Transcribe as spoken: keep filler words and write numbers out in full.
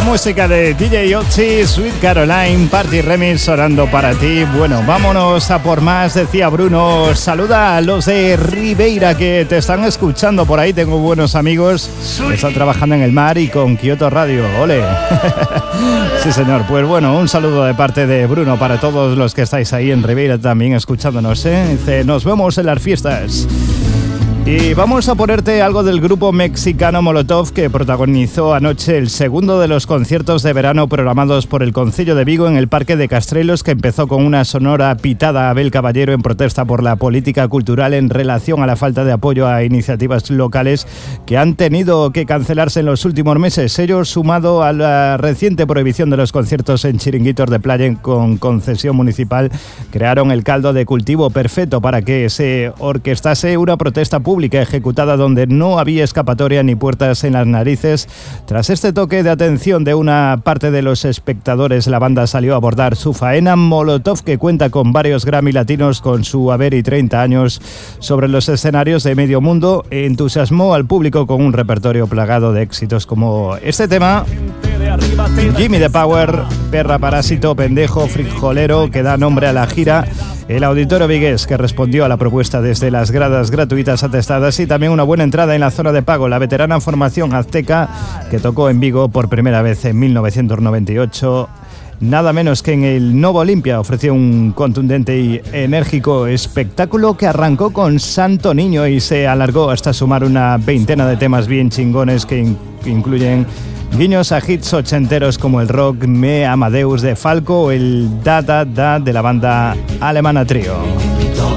música de D J Ochi, Sweet Caroline, Party Remix sonando para ti. Bueno, vámonos a por más, decía Bruno. Saluda a los de Ribeira que te están escuchando por ahí. Tengo buenos amigos que están trabajando en el mar y con Kyoto Radio. ¡Ole! Sí, señor. Pues bueno, un saludo de parte de Bruno para todos los que estáis ahí en Ribeira también escuchándonos, ¿eh? Dice, nos vemos en las fiestas. Y vamos a ponerte algo del grupo mexicano Molotov, que protagonizó anoche el segundo de los conciertos de verano programados por el Concello de Vigo en el Parque de Castrelos, que empezó con una sonora pitada a Abel Caballero en protesta por la política cultural en relación a la falta de apoyo a iniciativas locales que han tenido que cancelarse en los últimos meses. Ello sumado a la reciente prohibición de los conciertos en chiringuitos de playa con concesión municipal, crearon el caldo de cultivo perfecto para que se orquestase una protesta pública ejecutada donde no había escapatoria ni puertas en las narices. Tras este toque de atención de una parte de los espectadores, la banda salió a abordar su faena. Molotov, que cuenta con varios Grammy latinos con su haber y treinta años sobre los escenarios de medio mundo, entusiasmó al público con un repertorio plagado de éxitos como este tema, Gimme the Power, Perra Parásito, Pendejo, Frijolero, que da nombre a la gira. El Auditorio Vigués, que respondió a la propuesta desde las gradas gratuitas atestadas, y también una buena entrada en la zona de pago. La veterana formación azteca, que tocó en Vigo por primera vez en mil novecientos noventa y ocho, nada menos que en el Novo Olimpia, ofreció un contundente y enérgico espectáculo que arrancó con Santo Niño y se alargó hasta sumar una veintena de temas bien chingones que, in- que incluyen guiños a hits ochenteros como el rock Me Amadeus de Falco o el Da Da Da de la banda alemana Trio.